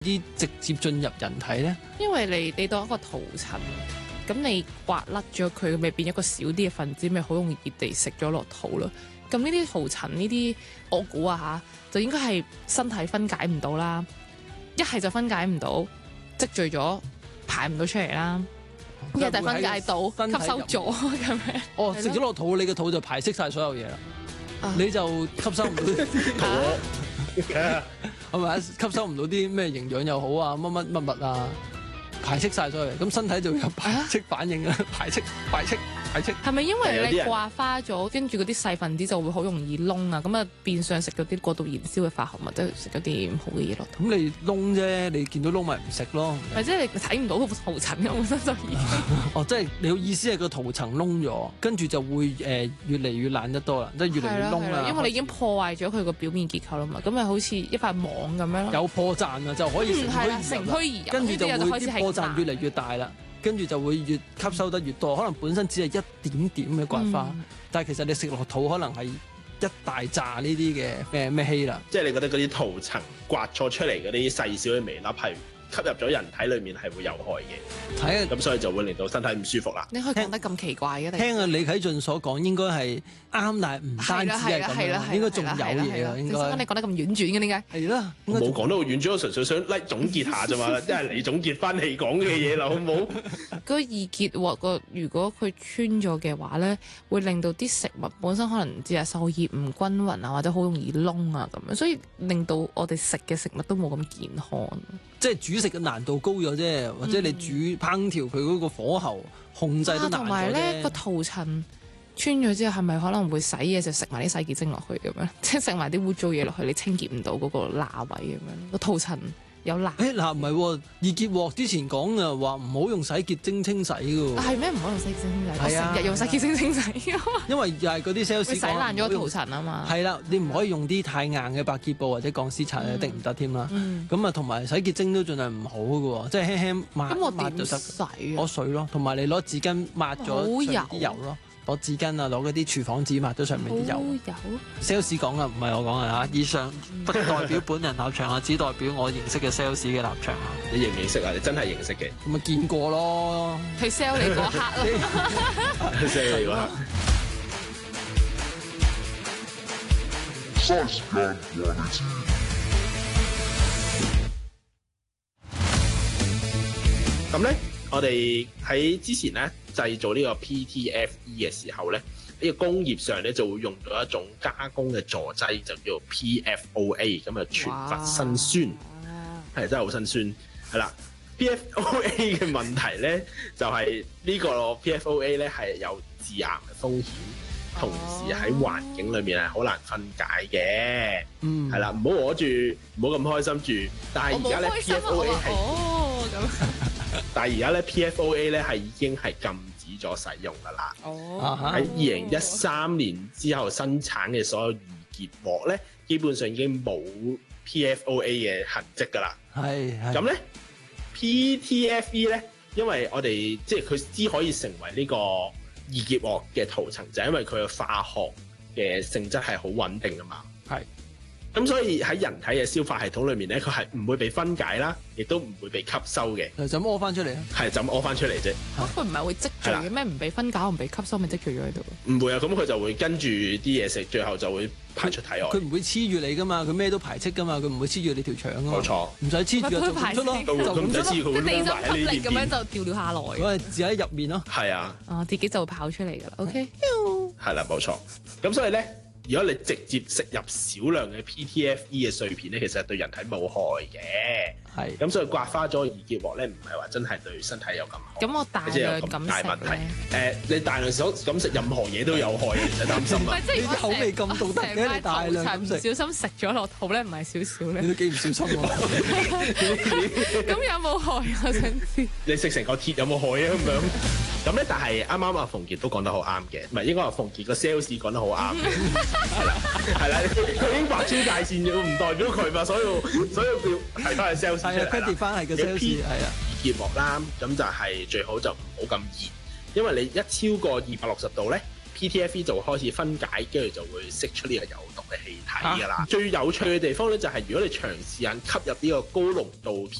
啲直接進入人體咧？ 因為你當一個塗層，咁你刮甩咗佢，咪變一個少啲嘅分子，咪好容易地食咗落肚咯。咁呢啲塗層呢啲，我估啊嚇，就應該係身體分解唔到啦，一係就分解唔到，積聚咗排唔到出嚟啦，一係就分解到吸收咗咁樣。 哦，食咗落肚，你個肚就排斥晒所有嘢啦，你就吸收唔到係咪？吸收唔到啲咩營養又好啊，乜物啊，排斥晒所有嘢，咁身體就有排斥反應啊，排斥。 係咪因為你刮花咗，跟住嗰啲細分子就會好容易燶啊？咁啊變相食咗啲過度燃燒嘅化學物，即係食咗啲唔好嘅嘢落肚。 咁你燶啫，你見到燶咪唔食咯。 或者你睇唔到個塗層嘅本身就已經。 哦，即係你嘅意思係個塗層燶咗，跟住就會越嚟越爛得多啦，即係越嚟越燶啦。 因為你已經破壞咗佢個表面結構啦嘛，咁咪好似一塊網咁樣咯。 有破綻啊，就可以乘虛而入， 跟住就會啲破綻越嚟越大啦。跟住就會越吸收得越多，可能本身只係一點點嘅刮花，但係其實你食落肚可能係一大紮呢啲嘅咩稀啦。 即係你覺得嗰啲塗層刮錯出嚟嗰啲細小嘅微粒係吸入咗人體裏面係會有害嘅， 睇咁所以就會令到身體唔舒服啦。 你可以講得咁奇怪嘅？ 聽阿李啟俊所講應該係啱，但係唔單止係咁樣，應該仲有嘢啊。應該你講得咁婉轉嘅點解？ 係啦， 我冇講得好婉轉，我純粹想總結下啫嘛，即係你總結翻你講嘅嘢啦，好唔好？ 嗰易結鑊如果佢穿咗嘅話咧，會令到啲食物本身可能唔知啊受熱唔均勻啊，或者好容易燶啊咁樣，所以令到我哋食嘅食物都冇咁健康。 即係煮食嘅難度高咗啫，或者你烹調佢嗰個火候控制都難咗啫。同埋咧個塗層穿咗之後，係咪可能會洗嘢就食埋啲洗潔精落去咁樣？即係食埋啲污糟嘢落去，你清潔唔到嗰個罅位咁樣。個塗層有罅。嗱唔係喎，易結鑊之前講啊話唔好用洗潔精清洗㗎喎。係咩？唔好用洗潔精清洗？我成日用洗潔精清洗。因為又係嗰啲 sales 洗爛咗個塗層啊嘛。係啦，你唔可以用啲太硬嘅百潔布或者鋼絲刷一定唔得添啦。咁啊，同埋洗潔精都盡量唔好㗎喎，即係輕輕抹就得。攞水咯，同埋你攞紙巾抹咗啲油咯。攞紙巾啊，攞嗰啲廚房紙抹咗上面啲油。sales 講啊，唔係我講啊嚇。以上不代表本人立場啊，只代表我認識嘅 sales 嘅立場啊。 你認唔認識啊？你真係認識嘅。 咁咪見過咯。 去 sell 你嗰刻咯。 去 sell 你嗰刻。咁咧，我哋喺之前咧製造呢個 PTFE 嘅時候咧，呢個工業上咧就會用到一種加工嘅助劑，就叫做 PFOA， 咁啊全氟辛酸，係真係好辛酸，係啦。PFOA 嘅問題咧，就係呢個 PFOA 咧係有致癌嘅風險，同時喺環境裏面係好難分解嘅，係啦，唔好攞住，唔好咁開心住。但係而家咧 PFOA 係但係而家咧 PFOA 咧係已經係禁止咗使用㗎啦。喺2013年之後生產嘅所有易結鑊咧，基本上已經冇 PFOA 嘅痕跡㗎啦。咁咧 PTFE 咧，因為我哋即係佢之可以成為呢個易結鑊嘅塗層，就係因為佢嘅化學嘅性質係好穩定㗎嘛。咁所以喺人體嘅消化系統裏面咧，佢係唔會被分解啦，亦都唔會被吸收嘅。 就咁屙翻出嚟啊？ 係就咁屙翻出嚟啫。 佢唔係會積聚嘅咩？唔被分解唔被吸收，咪積聚咗喺度？ 唔會啊，咁佢就會跟住啲嘢食，最後就會排出體外。 佢唔會黐住你噶嘛，佢咩都排斥噶嘛，佢唔會黐住你條腸噶嘛。 冇錯， 唔使黐住就唔出咯，就唔出咯。 即係地心吸力咁樣就掉下來。 嗰係自己喺入面咯。 係啊。 自己就會跑出嚟㗎啦。OK。 係啦，冇錯。咁所以咧，如果你直接食入少量嘅 PTFE 嘅碎片咧，其實係對人體冇害嘅。係。咁所以刮花咗易結鑊咧，唔係話真係對身體有咁好。 咁我大量咁食咧？你大量咁食任何嘢都有害嘅，唔使擔心啊。 即係啲口味咁獨特嘅，你大量咁食， 唔小心食咗落肚咧，唔係少少咧。 你都幾唔小心喎。 咁有冇害啊？我想知。 你食成個鐵有冇害啊？咁樣。咁咧，但係啱啱阿馮傑都講得好啱嘅，唔係應該話馮傑個 sales 講得好啱嘅，係啦，佢已經劃穿界線咗，唔代表佢嘛，所以要睇翻個 sales 出嚟啦。 係啊，翻係個 sales 係啊。 易結鑊啦，咁就係最好就唔好咁熱，因為你一超過260度咧， PTFE 就開始分解，跟住就會釋出呢個有毒嘅氣體㗎啦。最有趣嘅地方咧就係如果你長時間吸入呢個高濃度